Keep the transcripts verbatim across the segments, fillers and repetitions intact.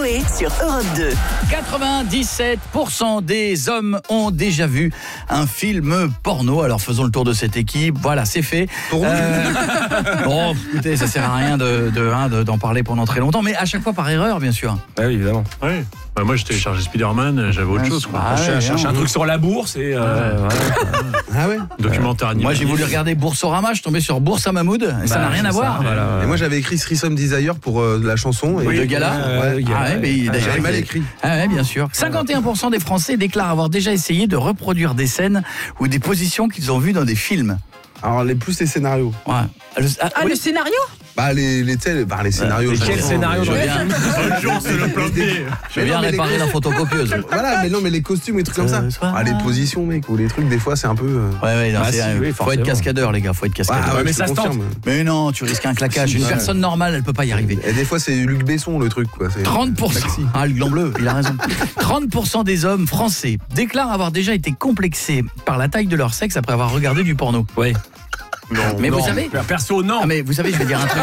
Coé sur Europe deux. quatre-vingt-dix-sept pour cent des hommes ont déjà vu un film porno. Alors faisons le tour de cette équipe. Voilà, c'est fait. Pour euh, Bon, écoutez, ça sert à rien de, de, hein, de, d'en parler pendant très longtemps, mais à chaque fois par erreur, bien sûr. Ah oui, évidemment. Ouais. Bah, moi, j'ai téléchargé Spider-Man, j'avais autre Ah, chose. Quoi. ah, Je ouais, cherche non. un truc sur la bourse et... Euh, voilà. Ah ouais. Documentaire animé. Moi, j'ai voulu regarder Boursorama, je suis tombé sur Boursa Mahmoud, et ça Bah, n'a rien c'est à ça, voir. voilà. Et moi j'avais écrit Threesome Desire pour euh, la chanson. Et Oui, de Gala. euh, Ouais. Gala, Ah ouais, mais il- ouais. d'ailleurs, J'avais mal il- écrit. Ah ouais, bien sûr. cinquante et un pour cent des Français déclarent avoir déjà essayé de reproduire des scènes ou des positions qu'ils ont vues dans des films. Alors les plus les scénarios. Ouais. Le- ah, Ah, oui. le scénario? Bah les les tels, bah, les scénarios. Mais quel j'entends, scénario mais- Je veux bien, Un jour, c'est le plan B. je veux bien non, mais les réparer la cos- photocopieuse. Voilà, mais non, mais les costumes et trucs comme ça. Ce soir. Ah, les positions, mec, ou les trucs, des fois, c'est un peu. euh, Ouais, ouais, non, Ah, c'est, si, euh, oui, faut forcément. être cascadeur, les gars, faut être cascadeur. Ah, ouais, mais je ça te se tente. confirme. Mais non, tu risques un claquage. Une Ouais. personne normale, elle peut pas y arriver. Et des fois, c'est Luc Besson, le truc, quoi. C'est- trente pour cent. Taxi. Ah, le gland bleu, il a raison. trente pour cent des hommes français déclarent avoir déjà été complexés par la taille de leur sexe après avoir regardé du porno. Ouais. Non. Mais Non, vous savez, perso, non. ah mais vous savez, je vais dire un truc.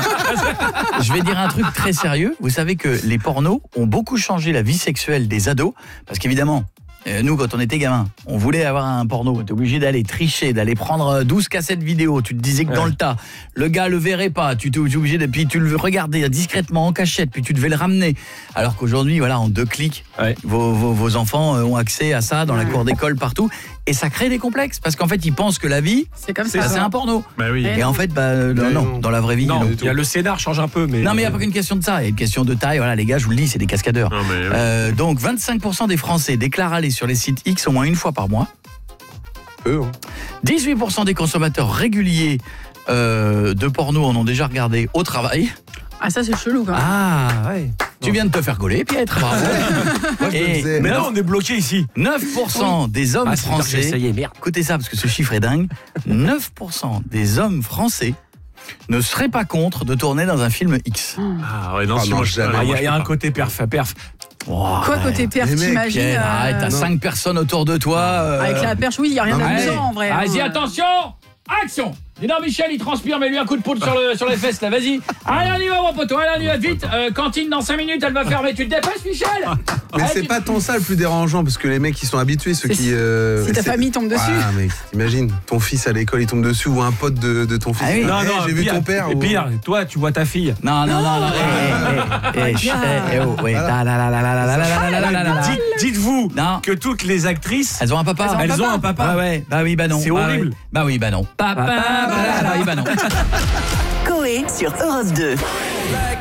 Je vais dire un truc très sérieux. Vous savez que les pornos ont beaucoup changé la vie sexuelle des ados, parce qu'évidemment, euh, nous, quand on était gamins, on voulait avoir un porno. T'es obligé d'aller tricher, d'aller prendre douze cassettes vidéo. Tu te disais que dans Ouais. le tas, le gars le verrait pas. Tu t'es obligé de, puis tu le regardais discrètement en cachette, puis tu devais le ramener. Alors qu'aujourd'hui, voilà, en deux clics, Ouais. vos, vos, vos enfants euh, ont accès à ça dans la cour d'école, partout. Et ça crée des complexes, parce qu'en fait, ils pensent que la vie, C'est comme bah, ça. c'est un porno. Bah oui. Mais Et en fait, bah, euh, non, Mais non, non. dans la vraie vie, Non, non. il y a le scénar change un peu, mais... Non, mais il n'y a pas qu'une question de ça, il y a une question de taille. Voilà, les gars, je vous le dis, c'est des cascadeurs. Non, mais, ouais. Euh, donc, vingt-cinq pour cent des Français déclarent aller sur les sites X au moins une fois par mois. Eux, hein. dix-huit pour cent des consommateurs réguliers euh, de porno en ont déjà regardé au travail. Ah, ça, c'est chelou quand même. Ah, ouais. tu viens de te faire gauler, Pietre. Bravo. Moi, je me Et disais- Mais là, on est bloqué ici. neuf pour cent des hommes Ah, c'est sûr que j'ai français. essayé, merde. Écoutez ça, parce que ce chiffre est dingue. neuf pour cent des hommes français ne seraient pas contre de tourner dans un film X. Ah ouais, non, Ah si non, moi je jamais. Ah, Il y moi, a- je il y a peux un pas. côté perf, perf. Oh, Quoi, ouais. côté perf, Les mecs, t'imagines Pierre, euh, arrête, t'as non. cinq personnes autour de toi. euh, Avec la perche, oui, il n'y a rien Non, mais- d'amusant en vrai. hein. Vas-y, attention, action. Dis donc, Michel, il transpire, mais lui un coup de poudre sur, le, sur les fesses, là, vas-y. Allez, on y va, mon poteau, allez, on y va, vite. Euh, cantine, dans cinq minutes, elle va fermer. Tu te dépêches, Michel? Mais Allez, c'est tu- pas tant ça le plus dérangeant, parce que les mecs, ils sont habitués, ceux C'est- qui. euh, si ta c'est- famille tombe dessus. Ah, mec, t'imagines, ton fils à l'école, il tombe dessus, ou un pote de, de ton fils. Ah oui. Eh, Non, non, j'ai vu pire, ton père. Et ou- pire, toi, tu vois ta fille. Non, non, non, non. Eh, eh, eh, eh, chut, eh, eh, oh, ouais, Voilà. la, la, la, la, la, la, la, la, la, la, la, la. Dites- Dites-vous Non. que toutes les actrices, Elles ont un papa. elles ont un papa. Ah ouais, bah oui, bah non. C'est Bah horrible. oui. Bah oui, bah non. Papa, bah, bah oui, bah non. Coé sur Europe deux.